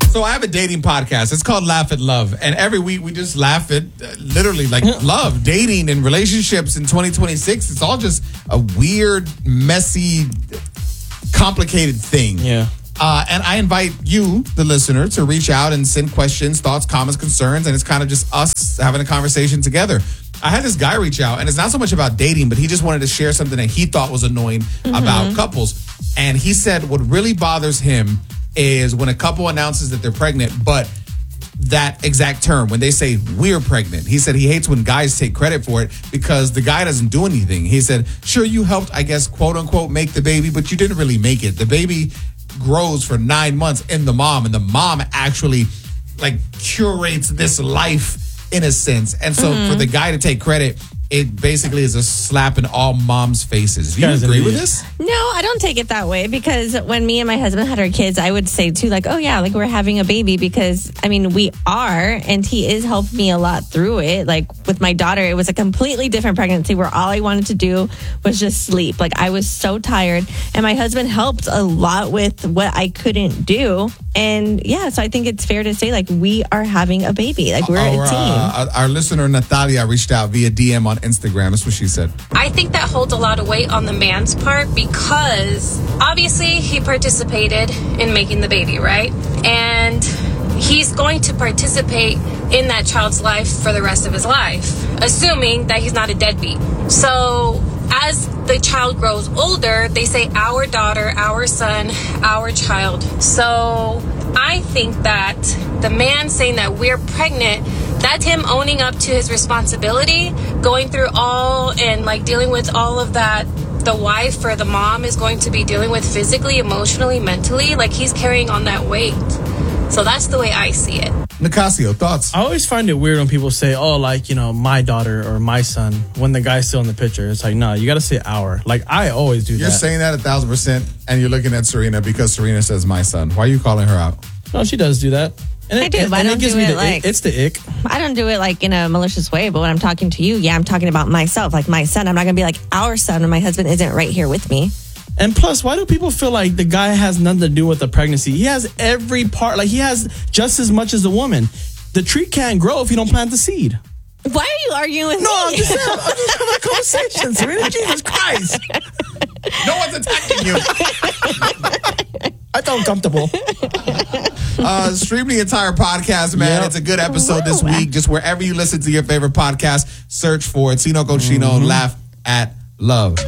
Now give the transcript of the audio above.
So I have a dating podcast. It's called Laugh at Love. And every week we just laugh at literally like love, dating, and relationships in 2026. It's all just a weird, messy, complicated thing. Yeah. And I invite you, the listener, to reach out and send questions, thoughts, comments, concerns. And it's kind of just us having a conversation together. I had this guy reach out, and it's not so much about dating, but he just wanted to share something that he thought was annoying about couples. And he said what really bothers him is when a couple announces that they're pregnant, but that exact term, when they say we're pregnant, he said he hates when guys take credit for it because the guy doesn't do anything. He said, sure, you helped, I guess, quote unquote, make the baby, but you didn't really make it. The baby grows for 9 months in the mom, and the mom actually like curates this life in a sense. And so for the guy to take credit, it basically is a slap in all moms' faces. Do you agree with this? No, I don't take it that way, because when me and my husband had our kids, I would say too, like, oh yeah, like we're having a baby, because I mean, we are, and he is helped me a lot through it. Like with my daughter, it was a completely different pregnancy where all I wanted to do was just sleep. Like I was so tired, and my husband helped a lot with what I couldn't do. And yeah, so I think it's fair to say like we are having a baby. Like we're a team. Our listener Natalia reached out via DM on Instagram. That's what she said. I think that holds a lot of weight on the man's part because obviously he participated in making the baby, right? And he's going to participate in that child's life for the rest of his life, assuming that he's not a deadbeat. So as the child grows older, they say our daughter, our son, our child. So I think that the man saying that we're pregnant, that's him owning up to his responsibility, going through all and like dealing with all of that the wife or the mom is going to be dealing with physically, emotionally, mentally. Like he's carrying on that weight. So that's the way I see it. Nicasio, thoughts? I always find it weird when people say, oh, like, you know, my daughter or my son, when the guy's still in the picture. It's like, no, you got to say our. Like, I always do that. You're saying that 1,000%, and you're looking at Serena because Serena says my son. Why are you calling her out? No, she does do that. And I do, but I don't do it like... It's the ick. I don't do it like in a malicious way, but when I'm talking to you, yeah, I'm talking about myself, like my son. I'm not going to be like our son when my husband isn't right here with me. And plus, why do people feel like the guy has nothing to do with the pregnancy? He has every part. Like, he has just as much as the woman. The tree can't grow if you don't plant the seed. Why are you arguing with me? No, I'm just having a conversation, Serena. Jesus Christ. No one's attacking you. I felt uncomfortable. Stream the entire podcast, man. Yep. It's a good episode this week. Just wherever you listen to your favorite podcast, search for it. Tino Cochino, Laugh at Love.